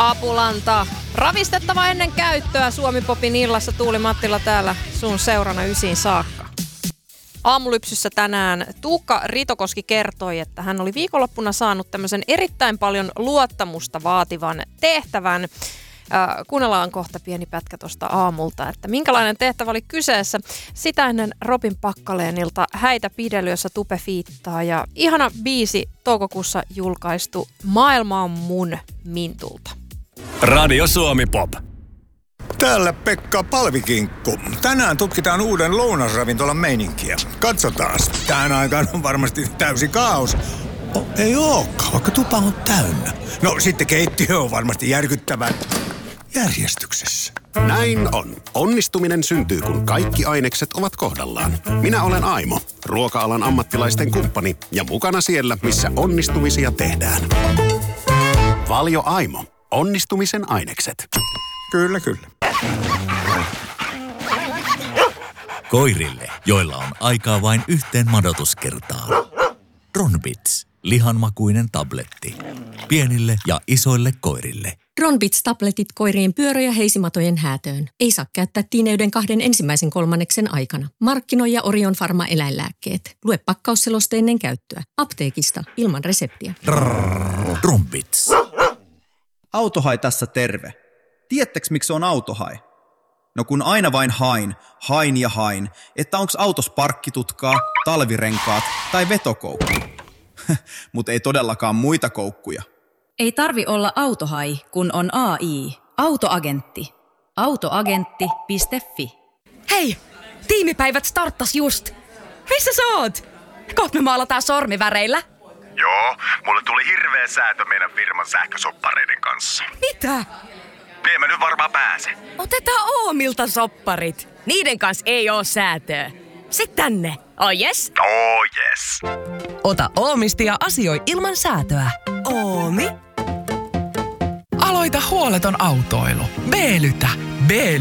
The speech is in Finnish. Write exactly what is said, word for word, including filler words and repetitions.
Apulanta. Ravistettava ennen käyttöä Suomi-popin illassa. Tuuli Mattila täällä sun seurana ysiin saakka. Aamulypsyssä tänään Tuukka Ritokoski kertoi, että hän oli viikonloppuna saanut tämmöisen erittäin paljon luottamusta vaativan tehtävän. Äh, kuunnellaan kohta pieni pätkä tuosta aamulta, että minkälainen tehtävä oli kyseessä. Sitä ennen Robin Packalenilta Häitä pidely, jossa Tupe fiittaa. Ja ihana biisi toukokuussa julkaistu Maailma on mun Mintulta. Radio Suomi Pop. Täällä Pekka Palvikinkku. Tänään tutkitaan uuden lounasravintolan meininkiä. Katsotaas. Tähän aikaan on varmasti täysi kaos. Oh, ei ookaan, vaikka tupa on täynnä. No sitten keittiö on varmasti järkyttävän järjestyksessä. Näin on. Onnistuminen syntyy, kun kaikki ainekset ovat kohdallaan. Minä olen Aimo, ruoka-alan ammattilaisten kumppani ja mukana siellä, missä onnistumisia tehdään. Valio Aimo. Onnistumisen ainekset. Kyllä, kyllä. Koirille, joilla on aikaa vain yhteen madotuskertaan. Ronbits, lihanmakuinen tabletti. Pienille ja isoille koirille. Ronbits-tabletit koirien pyörä- ja heisimatojen häätöön. Ei saa käyttää tiineyden kahden ensimmäisen kolmanneksen aikana. Markkinoija Orion Pharma eläinlääkkeet. Lue pakkausseloste ennen käyttöä. Apteekista ilman reseptiä. Ronbits. Autohai tässä terve. Tiedättekö, miksi on autohai? No kun aina vain hain, hain ja hain, että onks autos parkkitutkaa, talvirenkaat tai vetokoukku. Mut ei todellakaan muita koukkuja. Ei tarvi olla autohai, kun on A I. Autoagentti. Autoagentti piste fi. Hei! Tiimipäivät starttas just! Missä sä oot? Kohta me maalataan sormiväreillä. Joo, mulle tuli hirveä säätö meidän firman sähkösoppareiden kanssa. Mitä? En mä nyt varmaan pääse. Otetaan Oomilta sopparit. Niiden kanssa ei oo säätöä. Sitten tänne. Oh yes? Oh yes. Ota Oomisti ja asioi ilman säätöä. Oomi. Aloita huoleton autoilu. B-lytä. B-lytä.